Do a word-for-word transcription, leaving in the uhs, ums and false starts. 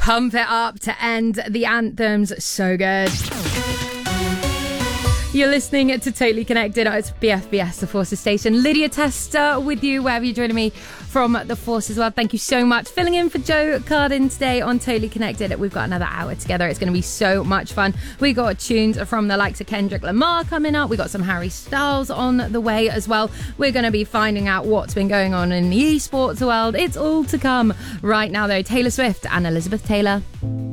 Pump it up to end the anthems. So good. You're listening to Totally Connected. It's B F B S, the Forces Station. Lydia Tester with you, wherever you're joining me from the Force as well. Thank you so much. Filling in for Joe Cardin today on Totally Connected. We've got another hour together. It's going to be so much fun. We got tunes from the likes of Kendrick Lamar coming up. We got some Harry Styles on the way as well. We're going to be finding out what's been going on in the esports world. It's all to come. Right now, though, Taylor Swift and Elizabeth Taylor.